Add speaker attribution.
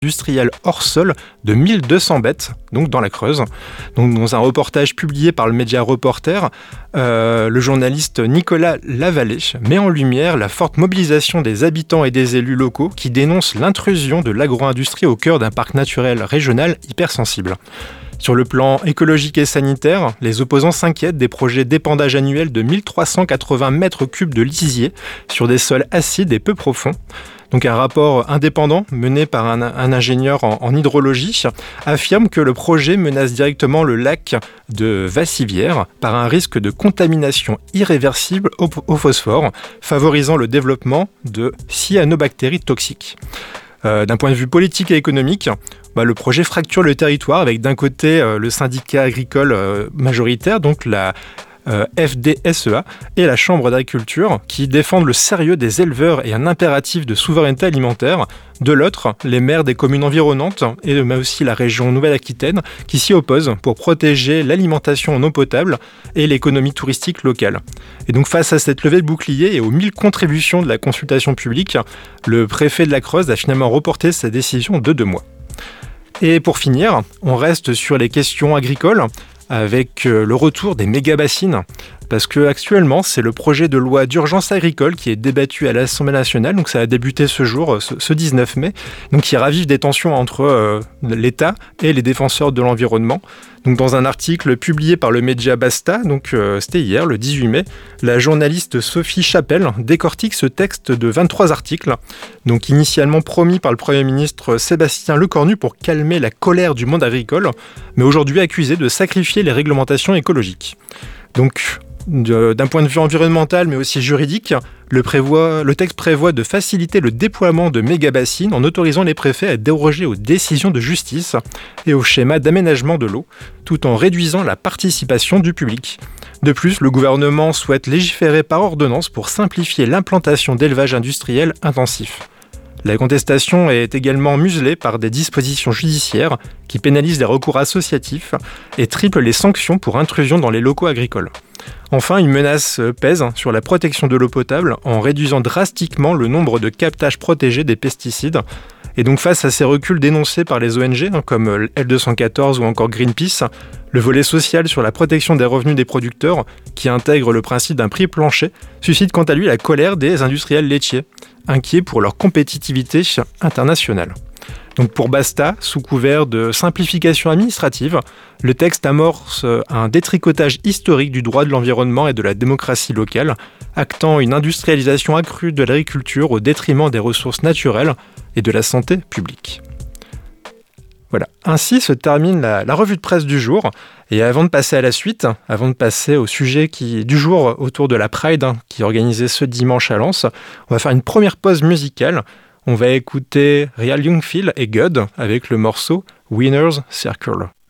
Speaker 1: industrielle hors sol de 1200 bêtes, donc dans la Creuse. Donc, dans un reportage publié par le média Reporter, le journaliste Nicolas Lavallée met en lumière la forte mobilisation des habitants et des élus locaux qui dénoncent l'intrusion de l'agro-industrie au cœur d'un parc naturel régional hypersensible. Sur le plan écologique et sanitaire, les opposants s'inquiètent des projets d'épandage annuel de 1380 mètres cubes de lisier sur des sols acides et peu profonds. Donc un rapport indépendant mené par un ingénieur en hydrologie affirme que le projet menace directement le lac de Vassivière par un risque de contamination irréversible au phosphore, favorisant le développement de cyanobactéries toxiques. D'un point de vue politique et économique, le projet fracture le territoire avec d'un côté le syndicat agricole majoritaire, donc la FDSEA et la Chambre d'agriculture qui défendent le sérieux des éleveurs et un impératif de souveraineté alimentaire. De l'autre, les maires des communes environnantes et mais aussi la région Nouvelle-Aquitaine qui s'y opposent pour protéger l'alimentation en eau potable et l'économie touristique locale. Et donc face à cette levée de bouclier et aux 1000 contributions de la consultation publique, le préfet de la Creuse a finalement reporté sa décision de 2 mois. Et pour finir, on reste sur les questions agricoles avec le retour des méga-bassines, parce que actuellement c'est le projet de loi d'urgence agricole qui est débattu à l'Assemblée nationale, donc ça a débuté ce jour, ce 19 mai, donc qui ravive des tensions entre l'État et les défenseurs de l'environnement. Donc dans un article publié par le média Basta, donc c'était hier, le 18 mai, la journaliste Sophie Chapelle décortique ce texte de 23 articles, donc initialement promis par le Premier ministre Sébastien Lecornu pour calmer la colère du monde agricole, mais aujourd'hui accusé de sacrifier les réglementations écologiques. Donc d'un point de vue environnemental mais aussi juridique, le texte prévoit de faciliter le déploiement de méga-bassines en autorisant les préfets à déroger aux décisions de justice et aux schémas d'aménagement de l'eau, tout en réduisant la participation du public. De plus, le gouvernement souhaite légiférer par ordonnance pour simplifier l'implantation d'élevage industriel intensif. La contestation est également muselée par des dispositions judiciaires qui pénalisent les recours associatifs et triplent les sanctions pour intrusion dans les locaux agricoles. Enfin, une menace pèse sur la protection de l'eau potable en réduisant drastiquement le nombre de captages protégés des pesticides. Et donc face à ces reculs dénoncés par les ONG comme L214 ou encore Greenpeace, le volet social sur la protection des revenus des producteurs, qui intègre le principe d'un prix plancher, suscite quant à lui la colère des industriels laitiers, inquiets pour leur compétitivité internationale. Donc pour Basta, sous couvert de simplification administrative, le texte amorce un détricotage historique du droit de l'environnement et de la démocratie locale, actant une industrialisation accrue de l'agriculture au détriment des ressources naturelles et de la santé publique. Voilà, ainsi se termine la revue de presse du jour. Et avant de passer à la suite, avant de passer au sujet du jour autour de la Pride qui est organisée ce dimanche à Lens, on va faire une première pause musicale. On va écouter Real Young Phil et God avec le morceau Winner's Circle.